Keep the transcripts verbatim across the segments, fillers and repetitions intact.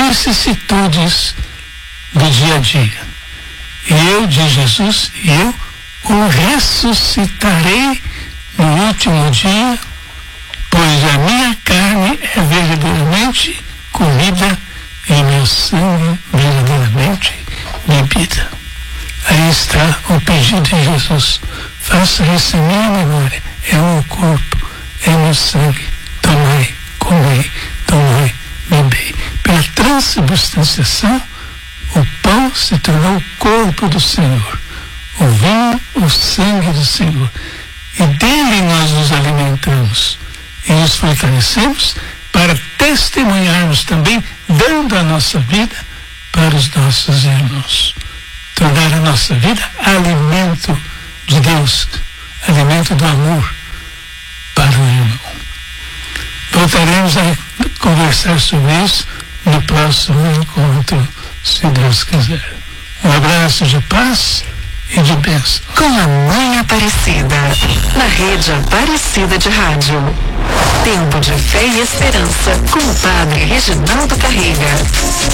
vicissitudes do dia a dia. E eu, diz Jesus, eu o ressuscitarei no último dia, pois a minha carne é verdadeiramente comida e o meu sangue verdadeiramente bebida. Aí está o pedido de Jesus. Faça isso em minha memória. É o meu corpo, é o meu sangue. Tomai, comei, tomai, bebei. Pela transubstanciação, o pão se tornou o corpo do Senhor. O vinho, o sangue do Senhor. E dele nós nos alimentamos e nos fortalecemos para testemunharmos também, dando a nossa vida para os nossos irmãos. Tornar a nossa vida alimento de Deus, alimento do amor para o irmão. Voltaremos a conversar sobre isso no próximo encontro, se Deus quiser. Um abraço de paz e de bênção. Com a Mãe Aparecida, na rede Aparecida de Rádio. Tempo de fé e esperança, com o Padre Reginaldo Carreira.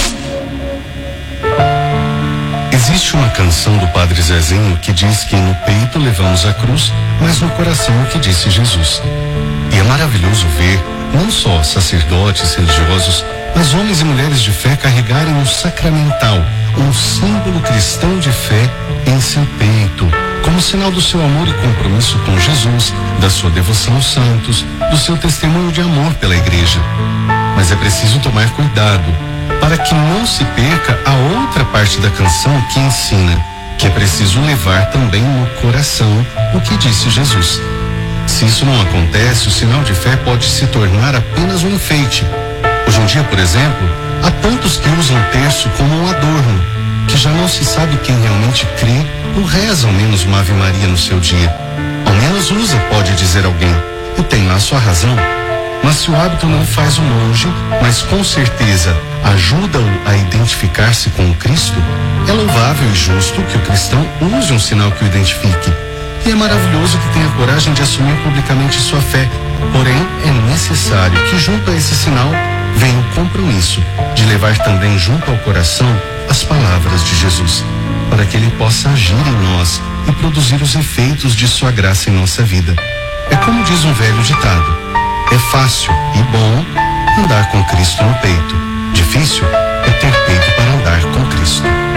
Existe uma canção do Padre Zezinho que diz que no peito levamos a cruz, mas no coração o que disse Jesus. E é maravilhoso ver não só sacerdotes religiosos, mas homens e mulheres de fé carregarem o sacramental, um símbolo cristão de fé, em seu peito, como sinal do seu amor e compromisso com Jesus, da sua devoção aos santos, do seu testemunho de amor pela Igreja. Mas é preciso tomar cuidado para que não se perca a outra parte da canção que ensina que é preciso levar também no coração o que disse Jesus. Se isso não acontece, o sinal de fé pode se tornar apenas um enfeite. Hoje em dia, por exemplo, há tantos que usam o terço como um adorno, que já não se sabe quem realmente crê ou reza ao menos uma Ave Maria no seu dia. Ao menos usa, pode dizer alguém, e tem lá sua razão. Mas se o hábito não faz o monge, mas com certeza ajuda-o a identificar-se com o Cristo, é louvável e justo que o cristão use um sinal que o identifique. E é maravilhoso que tenha coragem de assumir publicamente sua fé. Porém, é necessário que junto a esse sinal venha o compromisso de levar também junto ao coração as palavras de Jesus, para que ele possa agir em nós e produzir os efeitos de sua graça em nossa vida. É como diz um velho ditado: é fácil e bom andar com Cristo no peito. Difícil é ter peito para andar com Cristo.